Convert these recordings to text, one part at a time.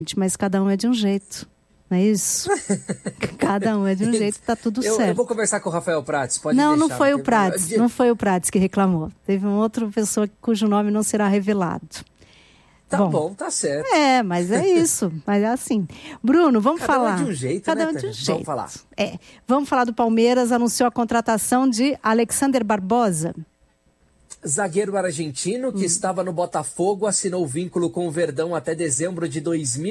mas cada um é de um jeito. Não é isso? Cada um é de um jeito, tá tudo certo. Eu vou conversar com o Rafael Prats, pode não, deixar. Não foi o Prats, não foi o Prats que reclamou. Teve uma outra pessoa cujo nome não será revelado. Tá bom, tá certo. Mas é isso, mas é assim. Bruno, vamos falar. Cada um de um jeito, Cada né, um de um jeito. jeito. Vamos falar. Vamos falar do Palmeiras, anunciou a contratação de Alexander Barbosa. Zagueiro argentino que estava no Botafogo, assinou vínculo com o Verdão até dezembro de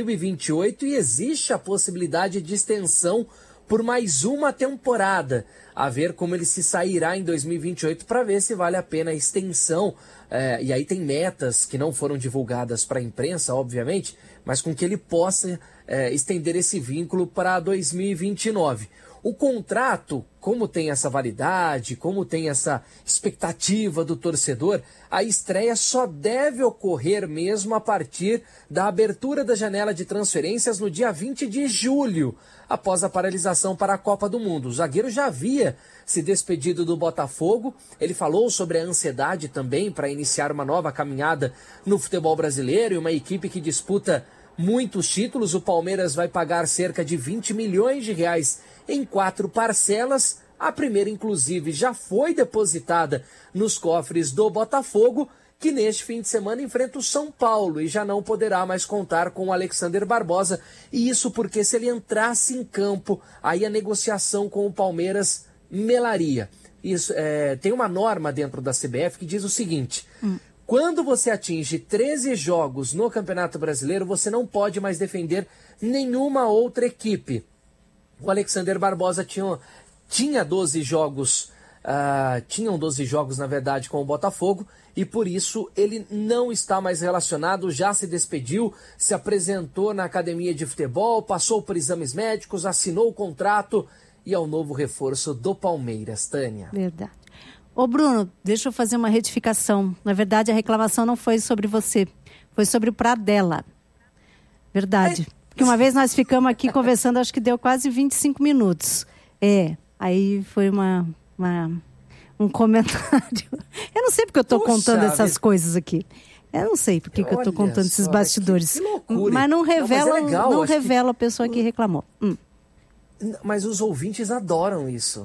2028 e existe a possibilidade de extensão por mais uma temporada. A ver como ele se sairá em 2028 para ver se vale a pena a extensão. E aí tem metas que não foram divulgadas para a imprensa, obviamente, mas com que ele possa estender esse vínculo para 2029. O contrato, como tem essa validade, como tem essa expectativa do torcedor, a estreia só deve ocorrer mesmo a partir da abertura da janela de transferências no dia 20 de julho, após a paralisação para a Copa do Mundo. O zagueiro já havia se despedido do Botafogo, ele falou sobre a ansiedade também para iniciar uma nova caminhada no futebol brasileiro e uma equipe que disputa muitos títulos. O Palmeiras vai pagar cerca de 20 milhões de reais em 4 parcelas. A primeira, inclusive, já foi depositada nos cofres do Botafogo, que neste fim de semana enfrenta o São Paulo e já não poderá mais contar com o Alexander Barbosa. E isso porque se ele entrasse em campo, aí a negociação com o Palmeiras melaria. Isso, tem uma norma dentro da CBF que diz o seguinte: quando você atinge 13 jogos no Campeonato Brasileiro, você não pode mais defender nenhuma outra equipe. O Alexander Barbosa tinha 12 jogos, tinham 12 jogos, na verdade, com o Botafogo, e por isso ele não está mais relacionado, já se despediu, se apresentou na academia de futebol, passou por exames médicos, assinou o contrato e é o novo reforço do Palmeiras, Tânia. Verdade. Ô Bruno, deixa eu fazer uma retificação. Na verdade, a reclamação não foi sobre você, foi sobre o Pradella. Verdade. Porque uma vez nós ficamos aqui conversando, acho que deu quase 25 minutos. Aí foi um comentário. Eu não sei porque eu estou contando essas coisas aqui. Eu não sei porque que eu estou contando esses bastidores. Que loucura. Mas não revela, não revela a pessoa que reclamou. Mas os ouvintes adoram isso.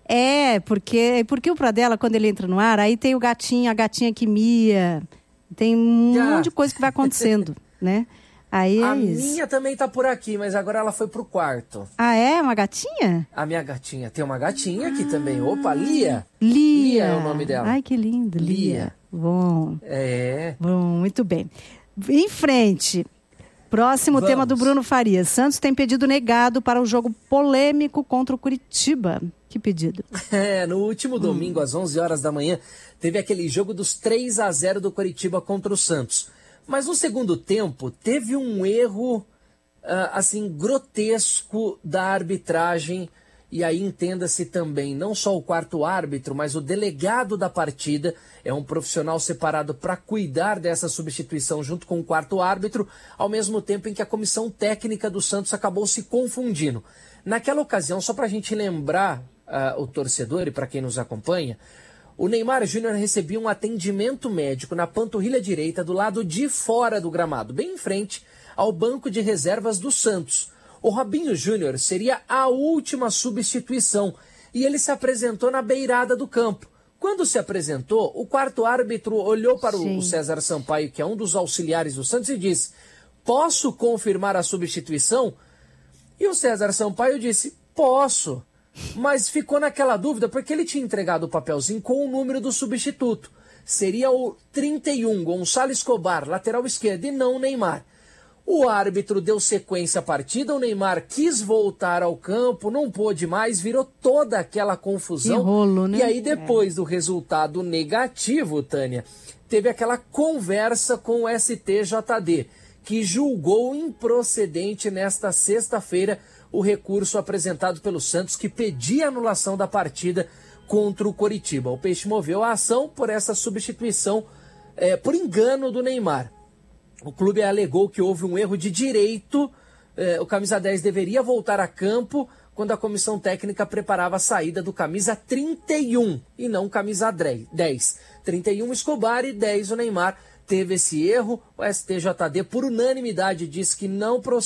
Porque o Pradella, quando ele entra no ar, aí tem o gatinho, a gatinha que mia, tem um monte de coisa que vai acontecendo, né? Aí a minha também tá por aqui, mas agora ela foi pro quarto. Ah, é? Uma gatinha? A minha gatinha. Tem uma gatinha aqui também. Opa, Lia. Lia é o nome dela. Ai, que lindo, Lia. Bom. Bom, muito bem. Em frente. Próximo tema do Bruno Farias. Santos tem pedido negado para um jogo polêmico contra o Curitiba. Que pedido? No último domingo, às 11 horas da manhã, teve aquele jogo dos 3-0 do Curitiba contra o Santos. Mas no segundo tempo, teve um erro, grotesco da arbitragem. E aí entenda-se também, não só o quarto árbitro, mas o delegado da partida. É um profissional separado para cuidar dessa substituição junto com o quarto árbitro, ao mesmo tempo em que a comissão técnica do Santos acabou se confundindo. Naquela ocasião, só para a gente lembrar o torcedor e para quem nos acompanha, o Neymar Júnior recebia um atendimento médico na panturrilha direita do lado de fora do gramado, bem em frente ao banco de reservas do Santos. O Robinho Júnior seria a última substituição e ele se apresentou na beirada do campo. Quando se apresentou, o quarto árbitro olhou para o César Sampaio, que é um dos auxiliares do Santos, e disse: "Posso confirmar a substituição?" E o César Sampaio disse: "Posso." Mas ficou naquela dúvida porque ele tinha entregado o papelzinho com o número do substituto. Seria o 31, Gonçalo Escobar, lateral esquerdo, e não o Neymar. O árbitro deu sequência à partida, o Neymar quis voltar ao campo, não pôde mais, virou toda aquela confusão. Rolo, né? E aí depois do resultado negativo, Tânia, teve aquela conversa com o STJD, que julgou improcedente nesta sexta-feira o recurso apresentado pelo Santos, que pedia anulação da partida contra o Coritiba. O Peixe moveu a ação por essa substituição por engano do Neymar. O clube alegou que houve um erro de direito, o camisa 10 deveria voltar a campo quando a comissão técnica preparava a saída do camisa 31 e não camisa 10. 31 Escobar e 10 o Neymar, teve esse erro. O STJD, por unanimidade, disse que não procede